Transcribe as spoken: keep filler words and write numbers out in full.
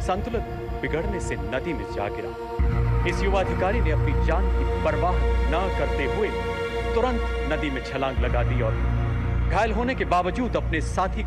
संतुलन बिगड़ने से नदी में जा गिरा। इस युवा अधिकारी ने अपनी जान की परवाह न करते हुए तुरंत नदी में छलांग लगा दी और घायल होने के बावजूद अपने साथी